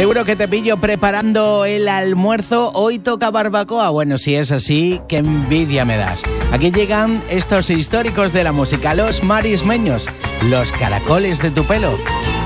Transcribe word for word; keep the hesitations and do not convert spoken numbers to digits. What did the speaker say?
Seguro que te pillo preparando el almuerzo. Hoy toca barbacoa. Bueno, si es así, qué envidia me das. Aquí llegan estos históricos de la música, los marismeños, los caracoles de tu pelo.